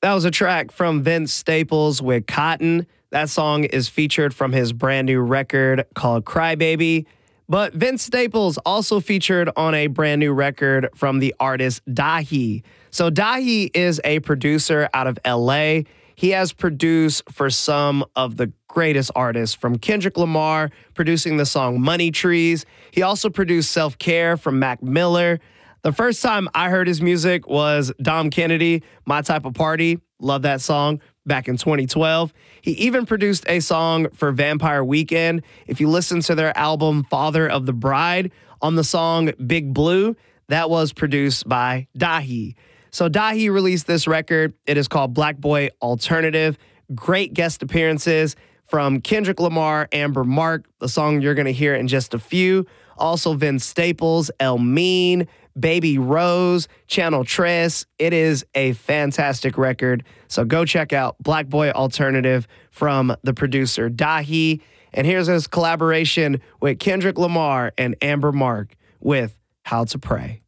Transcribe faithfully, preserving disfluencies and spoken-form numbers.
That was a track from Vince Staples with Cotton. That song is featured from his brand new record called Crybaby. But Vince Staples also featured on a brand new record from the artist Dahi. So Dahi is a producer out of L A. He has produced for some of the greatest artists, from Kendrick Lamar, producing the song Money Trees. He also produced Self-Care from Mac Miller. The first time I heard his music was Dom Kennedy, My Type of Party. Love that song, back in twenty twelve. He even produced a song for Vampire Weekend. If you listen to their album Father of the Bride, on the song Big Blue, that was produced by Dahi. So Dahi released this record. It is called Black Boy Alternative. Great guest appearances from Kendrick Lamar, Amber Mark, the song you're going to hear in just a few. Also Vince Staples, El Mean, Baby Rose, Channel Tres. It is a fantastic record. So go check out Black Boy Alternative from the producer Dahi. And here's his collaboration with Kendrick Lamar and Amber Mark with How to Pray.